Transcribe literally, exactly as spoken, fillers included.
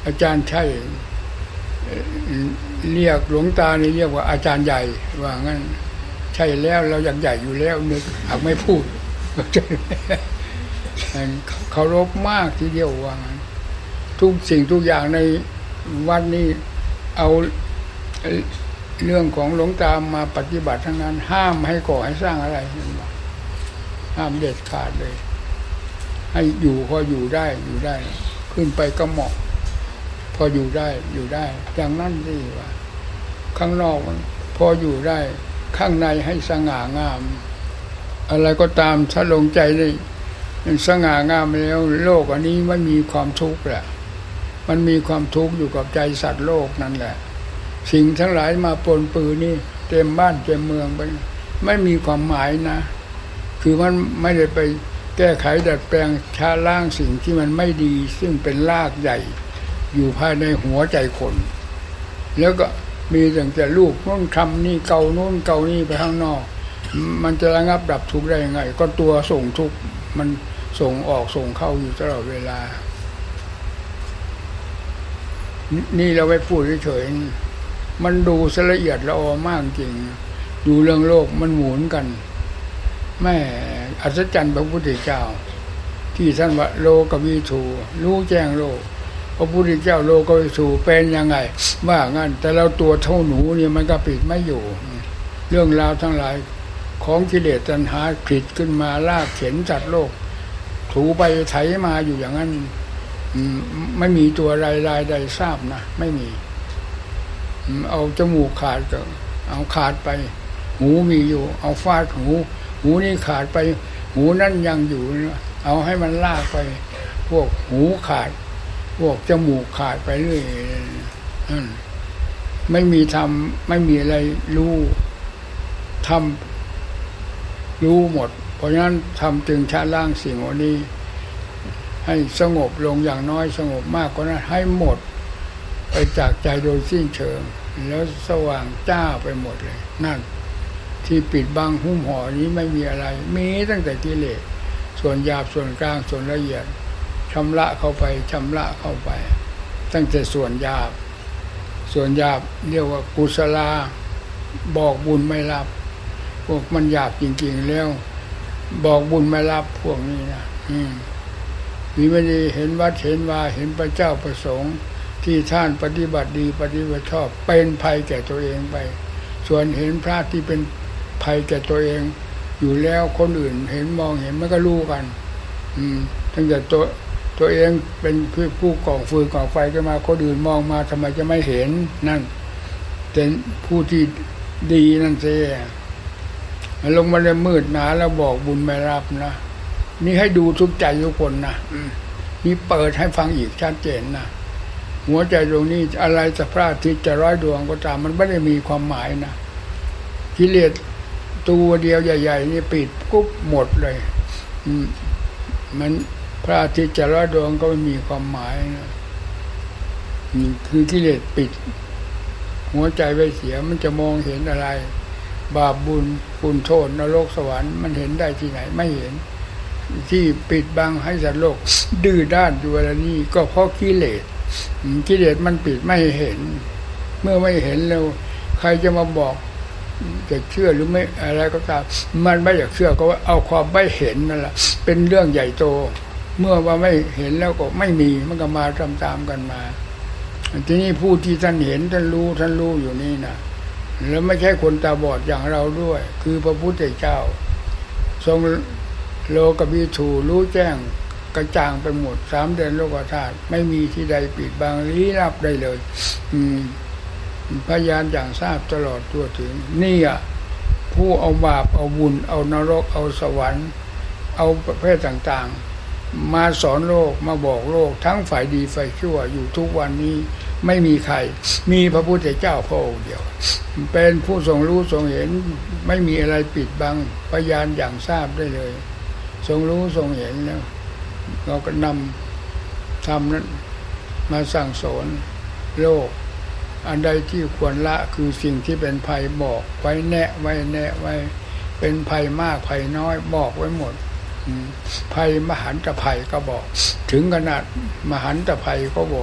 อาจารย์ใช่เรียกหลวงตานี่เรียกว่าอาจารย์ใหญ่ว่างั้นใช่แล้วเราอยากใหญ่อยู่แล้วนึกหากไม่พูดเคารพมากทีเดียวว่างั้นทุกสิ่งทุกอย่างในวัดนี้เอาเรื่องของหลวงตามาปฏิบัติทั้งนั้นห้ามให้ก่อให้สร้างอะไรห้ามเด็ดขาดเลยให้อยู่พออยู่ได้อยู่ได้ขึ้นไปก็เหมาะพออยู่ได้อยู่ได้อย่างนั้นสิว่าข้างนอกมันพออยู่ได้ข้างในให้สง่างามอะไรก็ตามถ้าลงใจได้สง่างามแล้วโลกอันนี้ไม่มีความทุกข์แหละมันมีความทุกข์อยู่กับใจสัตว์โลกนั่นแหละสิ่งทั้งหลายมาปนปืนนี่เต็มบ้านเต็มเมืองไปไม่มีความหมายนะคือมันไม่ได้ไปแก้ไขดัดแปลงช้าล้างสิ่งที่มันไม่ดีซึ่งเป็นรากใหญ่อยู่ภายในหัวใจคนแล้วก็มีตั้งแต่ลูกนู้นคำนี่เกานู้นเกานี่ไปข้างนอกมันจะระงับดับทุกข์ได้ยังไงก็ตัวส่งทุกข์มันส่งออกส่งเข้าอยู่ตลอดเวลานี่เราไปพูดเฉยๆมันดูละเอียดละออมากจริงดูเรื่องโลกมันหมุนกันแม่อัศจรรย์พระพุทธเจ้าที่ท่านว่าโลกวิถูรู้แจ้งโลกพระพุทธเจ้าโลกวิถูเป็นยังไงว่างั้นแต่เราตัวเท่าหนูเนี่ยมันก็ปิดไม่อยู่เรื่องราวทั้งหลายของกิเลสตัณหาผิดขึ้นมาลากเข็นจัดโลกถูไปไถมาอยู่อย่างนั้นไม่มีตัวรายรายใดทราบนะไม่มีเอาจมูกขาดก็เอาขาดไปหูมีอยู่เอาฟาดหูหูนี่ขาดไปหูนั่นยังอยู่เอาให้มันลากไปพวกหูขาดพวกจมูกขาดไปเรื่อยไม่มีทำไม่มีอะไรรู้ทำรู้หมดเพราะฉะนั้นทำจึงชะล้างสิ่งเหล่านี้ให้สงบลงอย่างน้อยสงบมากกว่านั้นให้หมดไปจากใจโดยสิ้นเชิงแล้วสว่างจ้าไปหมดเลยนั่นที่ปิดบังหุ้มห่อนี้ไม่มีอะไรมีตั้งแต่กิเลสส่วนหยาบส่วนกลางส่วนละเอียดชำระเข้าไปชำระเข้าไปตั้งแต่ส่วนหยาบส่วนหยาบเรียกว่ากุศลาบอกบุญไม่รับพวกมันหยาบจริงๆแล้วบอกบุญไม่รับพวกนี้นะอืมมีไม่ดีเห็นวัดเห็นว่าเห็นพระเจ้าประสงค์ที่ท่านปฏิบัติดีปฏิบัติชอบเป็นภัยแก่ตัวเองไปส่วนเห็นพระที่เป็นภัยแก่ตัวเองอยู่แล้วคนอื่นเห็นมองเห็นมันก็รู้กันอืมตั้งแต่ตัวตัวเองเป็นผู้ก่อฟืนก่อไฟขึ้นมาคนอื่นมองมาทำไมจะไม่เห็นนั่นเป็นผู้ที่ดีนั่นสิลงมาในมืดหนาแล้วบอกบุญไม่รับนะนี่ให้ดูทุกใจทุกคนนะนี่เปิดให้ฟังอีกชัดเจนนะหัวใจตรงนี้อะไรจะพระอาทิตย์จะร้อยดวงก็ตามมันไม่ได้มีความหมายนะกิเลสตัวเดียวใหญ่ๆนี่ปิดกุ๊บหมดเลยมันพระอาทิตย์จะร้อยดวงก็ไม่มีความหมายนะนี่คือกิเลสปิดหัวใจไว้เสียมันจะมองเห็นอะไรบาปบุญคุณโทษนรกสวรรค์มันเห็นได้ที่ไหนไม่เห็นที่ปิดบังให้สัตว์โลกดื้อด้านอยู่อะไรนี่ก็เพราะกิเลสกิเลสมันปิดไม่เห็นเมื่อไม่เห็นแล้วใครจะมาบอกจะเชื่อหรือไม่อะไรก็ตามมันไม่อยากเชื่อก็ว่าเอาความไม่เห็นนั่นแหละเป็นเรื่องใหญ่โตเมื่อว่าไม่เห็นแล้วก็ไม่มีมันก็มาตามๆกันมาทีนี้ผู้ที่ท่านเห็นท่านรู้ท่านรู้อยู่นี่นะแล้วไม่ใช่คนตาบอดอย่างเราด้วยคือพระพุทธเจ้าทรงโลกวิถูรู้แจ้งกระจ่างไปหมดสามเดือนโลกธาตุไม่มีที่ใดปิดบังลี้ลับได้เลยอืมพยานอย่างทราบตลอดทั่วถึงนี่อ่ะผู้เอาบาปเอาบุญเอานรกเอาสวรรค์เอาประเภทต่างๆมาสอนโลกมาบอกโลกทั้งฝ่ายดีฝ่ายชั่วอยู่ทุกวันนี้ไม่มีใครมีพระพุทธเจ้าพระองค์เดียวเป็นผู้ทรงรู้ทรงเห็นไม่มีอะไรปิดบังพยานอย่างทราบได้เลยทรงรู้ทรงเห็นแล้วเราก็นำธรรมนั้นมาสั่งสอนโลกอันใดที่ควรละคือสิ่งที่เป็นภัยบอกไว้แนะไว้แนะไว้เป็นภัยมากภัยน้อยบอกไว้หมดภัยมหันตภัยก็บอกถึงขนาดมหันตภัยก็บอก